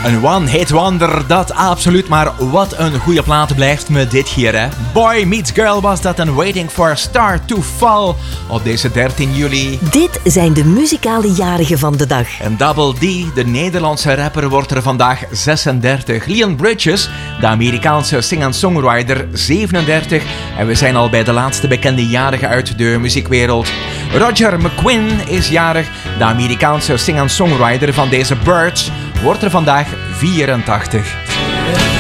Een one-hit wonder, dat absoluut. Maar wat een goede plaat blijft me dit hier, hè. Boy Meets Girl was dat en Waiting for a Star to Fall op deze 13 juli. Dit zijn de muzikale jarigen van de dag. En Double D, de Nederlandse rapper, wordt er vandaag 36. Leon Bridges, de Amerikaanse singer-songwriter, 37. En we zijn al bij de laatste bekende jarigen uit de muziekwereld. Roger McGuinn is jarig, de Amerikaanse singer-songwriter van deze Birds, wordt er vandaag 84.